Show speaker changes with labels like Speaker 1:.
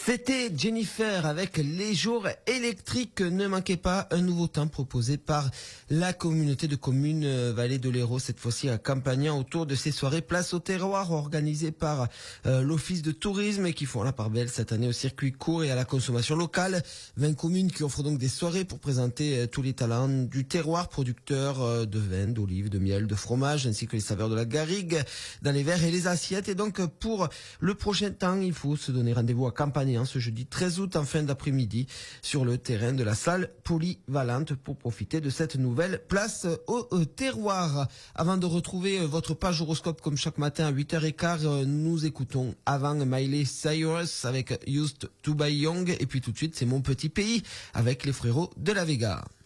Speaker 1: C'était Jennifer avec les jours électriques. Ne manquez pas un nouveau temps proposé par la communauté de communes Vallée de l'Hérault, cette fois-ci à Campagnan, autour de ces soirées Place au terroir organisées par l'Office de tourisme et qui font la part belle cette année au circuit court et à la consommation locale. 20 communes qui offrent donc des soirées pour présenter tous les talents du terroir, producteurs de vin, d'olives, de miel, de fromage, ainsi que les saveurs de la garrigue dans les verres et les assiettes. Et donc pour le prochain temps, il faut se donner rendez-vous à Campagnan ce jeudi 13 août en fin d'après-midi sur le terrain de la salle polyvalente pour profiter de cette nouvelle place au terroir. Avant de retrouver votre page horoscope comme chaque matin à 8h15, nous écoutons avant Miley Cyrus avec Used to Be Young et puis tout de suite c'est Mon Petit Pays avec les frérots de la Vega.